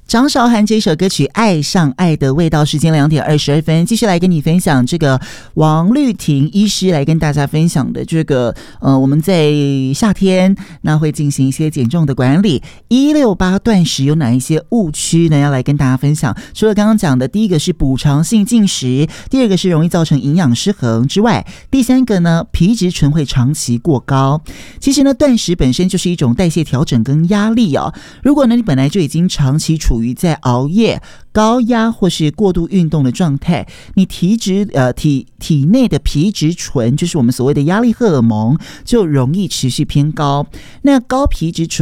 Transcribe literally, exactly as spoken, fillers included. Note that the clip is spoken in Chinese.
张韶涵这首歌曲《爱上爱的味道》，时间两点二十二分，继续来跟你分享这个王律婷医师来跟大家分享的这个呃，我们在夏天那会进行一些减重的管理，一六八断食有哪一些误区呢？要来跟大家分享。除了刚刚讲的第一个是补偿性进食，第二个是容易造成营养失衡之外，第三个呢，皮质醇会长期过高。其实呢，断食本身就是一种代谢调整跟压力哦。如果呢，你本来就已经长期处于在熬夜、高压或是过度运动的状态，你体脂呃体体内的皮质醇，就是我们所谓的压力荷尔蒙，就容易持续偏高。那高皮质醇